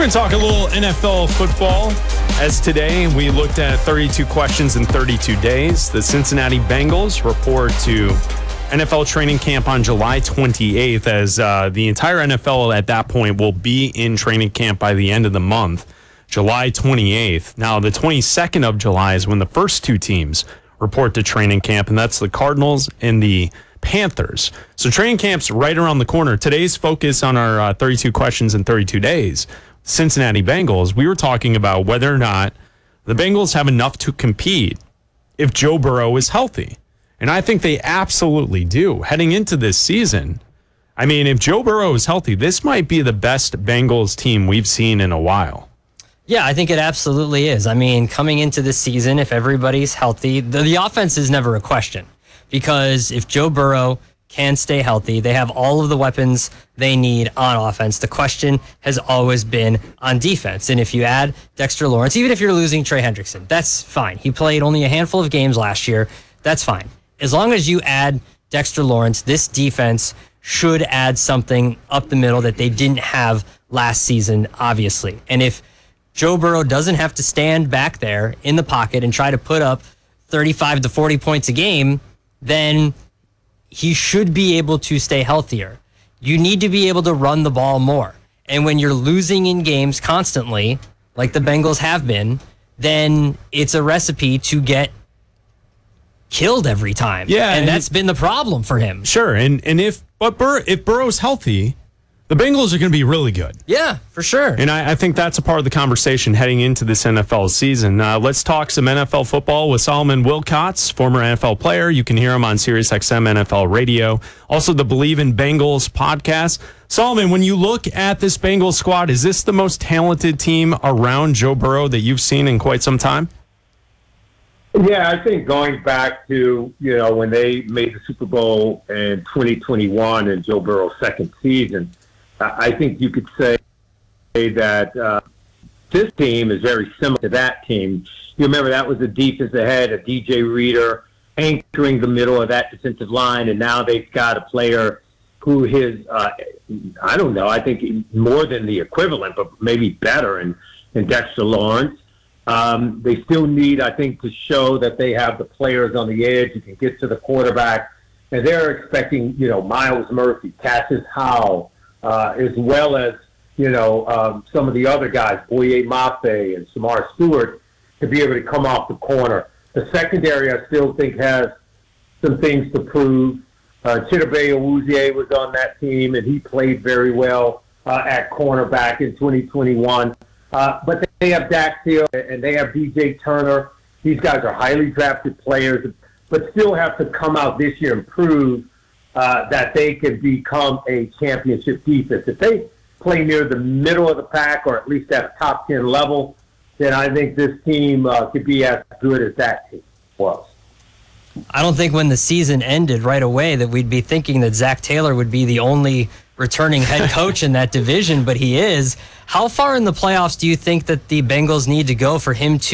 We're going to talk a little NFL football, as today we looked at 32 questions in 32 days. The Cincinnati Bengals report to NFL training camp on July 28th, as the entire NFL at that point will be in training camp by the end of the month, July 28th. Now, the 22nd of July is when the first two teams report to training camp, and that's the Cardinals and the Panthers. So training camp's right around the corner. Today's focus on our 32 questions in 32 days, Cincinnati Bengals, we were talking about whether or not the Bengals have enough to compete if Joe Burrow is healthy. And I think they absolutely do. Heading into this season, I mean, if Joe Burrow is healthy, this might be the best Bengals team we've seen in a while. Yeah, I think it absolutely is. I mean, coming into this season, if everybody's healthy, the offense is never a question. Because if Joe Burrow can stay healthy, they have all of the weapons they need on offense. The question has always been on defense. And if you add Dexter Lawrence, even if you're losing Trey Hendrickson, that's fine. He played only a handful of games last year. That's fine. As long as you add Dexter Lawrence, this defense should add something up the middle that they didn't have last season, obviously. And if Joe Burrow doesn't have to stand back there in the pocket and try to put up 35 to 40 points a game, then he should be able to stay healthier. You need to be able to run the ball more. And when you're losing in games constantly, like the Bengals have been, then it's a recipe to get killed every time. Yeah, and that's been the problem for him. Sure, and if Burrow's healthy, the Bengals are going to be really good. Yeah, for sure. And I think that's a part of the conversation heading into this NFL season. Let's talk some NFL football with Solomon Wilcots, former NFL player. You can hear him on SiriusXM NFL Radio. Also, the Believe in Bengals podcast. Solomon, when you look at this Bengals squad, is this the most talented team around Joe Burrow that you've seen in quite some time? Yeah, I think going back to, when they made the Super Bowl in 2021 and Joe Burrow's second season, I think you could say that this team is very similar to that team. You remember that was the defense that had a DJ Reader anchoring the middle of that defensive line, and now they've got a player who is, I don't know, I think more than the equivalent, but maybe better in Dexter Lawrence. They still need, I think, to show that they have the players on the edge who can get to the quarterback. And they're expecting, Myles Murphy, Cassius Howell, as well as, some of the other guys, Boye Mafe and Samar Stewart, to be able to come off the corner. The secondary, I still think, has some things to prove. Chidobe Awuzie was on that team, and he played very well at cornerback in 2021. But they have Dax Hill and they have DJ Turner. These guys are highly drafted players, but still have to come out this year and prove that they could become a championship defense. If they play near the middle of the pack or at least at a top 10 level, then I think this team could be as good as that team was. I don't think when the season ended right away that we'd be thinking that Zach Taylor would be the only returning head coach in that division, but he is. How far in the playoffs do you think that the Bengals need to go for him to